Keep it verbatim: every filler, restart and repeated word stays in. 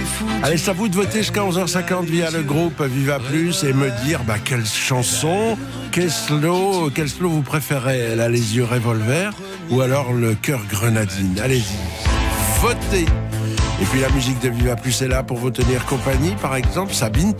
Allez, c'est à vous de voter jusqu'à onze heures cinquante via le groupe Viva Plus et me dire bah, quelle chanson, quel slow, quel slow vous préférez, là, les yeux revolver ou alors le cœur grenadine. Allez-y, votez. Et puis la musique de Viva Plus est là pour vous tenir compagnie, par exemple Sabine